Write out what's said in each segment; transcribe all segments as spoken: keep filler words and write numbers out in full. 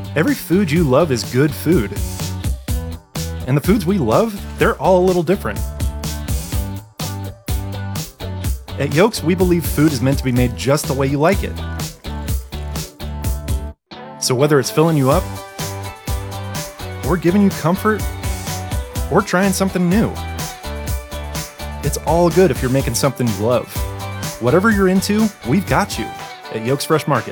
Every food you love is good food. And the foods we love, they're all a little different. At Yolks, we believe food is meant to be made just the way you like it. So whether it's filling you up, or giving you comfort, or trying something new, it's all good if you're making something you love. Whatever you're into, we've got you at Yolks Fresh Market.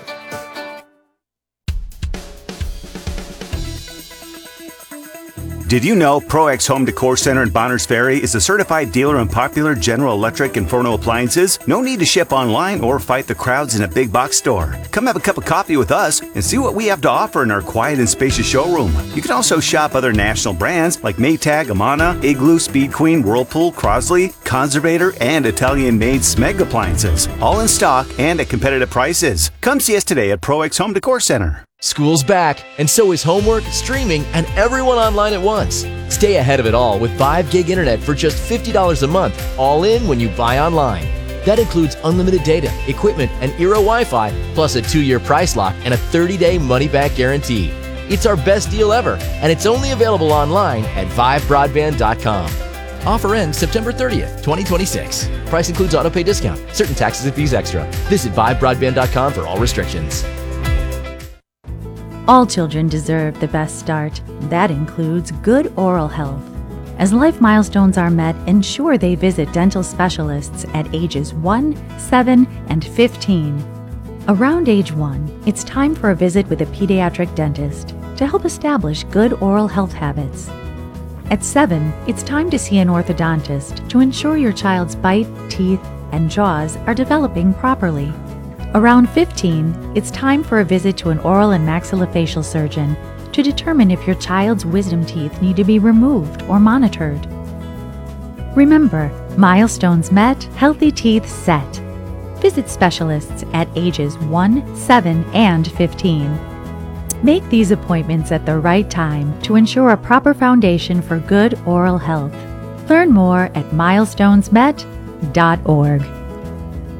Did you know ProX Home Decor Center in Bonners Ferry is a certified dealer in popular General Electric and Furno appliances? No need to ship online or fight the crowds in a big box store. Come have a cup of coffee with us and see what we have to offer in our quiet and spacious showroom. You can also shop other national brands like Maytag, Amana, Igloo, Speed Queen, Whirlpool, Crosley, Conservator, and Italian-made Smeg appliances, all in stock and at competitive prices. Come see us today at ProX Home Decor Center. School's back, and so is homework, streaming, and everyone online at once. Stay ahead of it all with five gig internet for just fifty dollars a month, all in when you buy online. That includes unlimited data, equipment, and Eero Wi-Fi, plus a two-year price lock and a thirty-day money-back guarantee. It's our best deal ever, and it's only available online at vive broadband dot com. Offer ends September thirtieth, twenty twenty-six. Price includes autopay discount, certain taxes and fees extra. Visit vive broadband dot com for all restrictions. All children deserve the best start. That includes good oral health. As life milestones are met, ensure they visit dental specialists at ages one, seven, and fifteen. Around age one, it's time for a visit with a pediatric dentist to help establish good oral health habits. At seven, it's time to see an orthodontist to ensure your child's bite, teeth, and jaws are developing properly. Around fifteen, it's time for a visit to an oral and maxillofacial surgeon to determine if your child's wisdom teeth need to be removed or monitored. Remember, milestones met, healthy teeth set. Visit specialists at ages one, seven, and fifteen. Make these appointments at the right time to ensure a proper foundation for good oral health. Learn more at milestones met dot org.